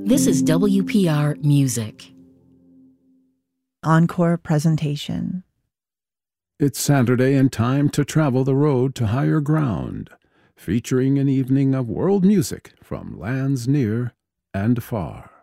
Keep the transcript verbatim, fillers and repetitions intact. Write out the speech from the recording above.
This is W P R Music. Encore presentation. It's Saturday and time to travel the road to higher ground, featuring an evening of world music from lands near and far.